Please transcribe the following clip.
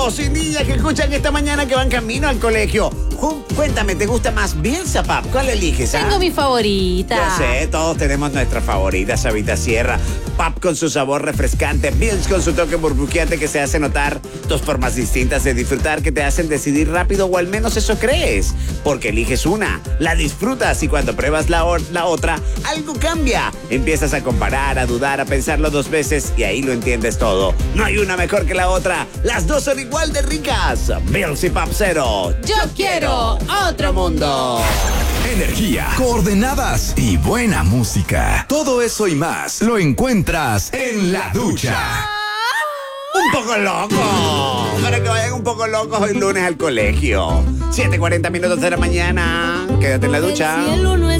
niños y niñas que escuchan esta mañana que van camino al colegio. Cuéntame, ¿te gusta más Bielsa, Pap? ¿Cuál eliges? Tengo mi favorita. Ya sé, todos tenemos nuestras favoritas. Sabita Sierra, Pap con su sabor refrescante, Biels con su toque burbujeante que se hace notar. Dos formas distintas de disfrutar que te hacen decidir rápido, o al menos eso crees. Porque eliges una, la disfrutas y cuando pruebas la otra, algo cambia. Empiezas a comparar, a dudar, a pensarlo dos veces y ahí lo entiendes todo. No hay una mejor que la otra. Las dos son igual de ricas. Biels y Pap Cero. Yo quiero otro mundo. Energía, coordenadas y buena música. Todo eso y más lo encuentras en La Ducha. Un poco loco. Para que vayan un poco locos hoy lunes al colegio. 7:40 de la mañana. Quédate en la ducha. El cielo no es